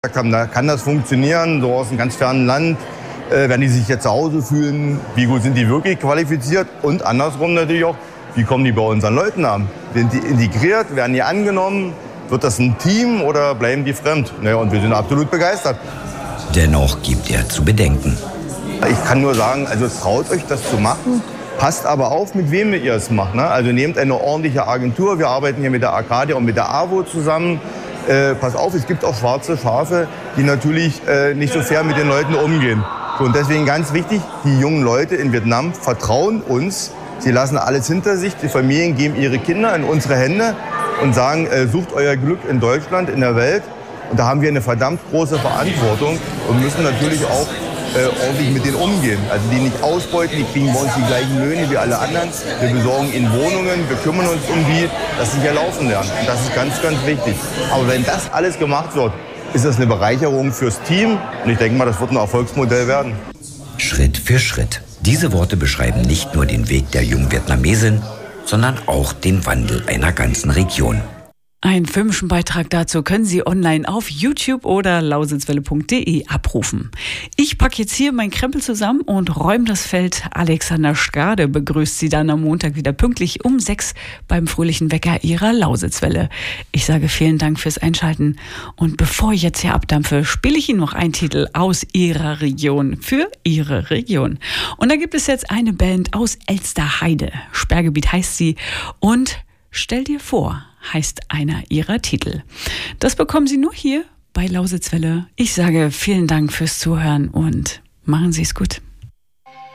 Haben, da kann das funktionieren, so aus einem ganz fernen Land, werden die sich jetzt zu Hause fühlen, wie gut sind die wirklich qualifiziert und andersrum natürlich auch, wie kommen die bei unseren Leuten an? Sind die integriert, werden die angenommen, wird das ein Team oder bleiben die fremd? Naja, und wir sind absolut begeistert. Dennoch gibt er zu bedenken. Ich kann nur sagen, also traut euch das zu machen, passt aber auf, mit wem ihr es macht. Ne? Also nehmt eine ordentliche Agentur, wir arbeiten hier mit der Arcadia und mit der AWO zusammen. Pass auf, es gibt auch schwarze Schafe, die natürlich nicht so fair mit den Leuten umgehen. So, und deswegen ganz wichtig, die jungen Leute in Vietnam vertrauen uns. Sie lassen alles hinter sich, die Familien geben ihre Kinder in unsere Hände und sagen, sucht euer Glück in Deutschland, in der Welt. Und da haben wir eine verdammt große Verantwortung und müssen natürlich auch ordentlich mit denen umgehen. Also die nicht ausbeuten, die kriegen bei uns die gleichen Löhne wie alle anderen. Wir besorgen ihnen Wohnungen, wir kümmern uns um die, dass sie hier laufen lernen. Und das ist ganz, ganz wichtig. Aber wenn das alles gemacht wird, ist das eine Bereicherung fürs Team. Und ich denke mal, das wird ein Erfolgsmodell werden. Schritt für Schritt. Diese Worte beschreiben nicht nur den Weg der jungen Vietnamesin, sondern auch den Wandel einer ganzen Region. Einen filmischen Beitrag dazu können Sie online auf YouTube oder lausitzwelle.de abrufen. Ich packe jetzt hier mein Krempel zusammen und räume das Feld. Alexander Skade begrüßt Sie dann am Montag wieder pünktlich um 6 beim fröhlichen Wecker Ihrer Lausitzwelle. Ich sage vielen Dank fürs Einschalten. Und bevor ich jetzt hier abdampfe, spiele ich Ihnen noch einen Titel aus Ihrer Region für Ihre Region. Und da gibt es jetzt eine Band aus Elsterheide. Sperrgebiet heißt sie. Und stell dir vor, heißt einer ihrer Titel. Das bekommen Sie nur hier bei Lausitzwelle. Ich sage vielen Dank fürs Zuhören und machen Sie es gut.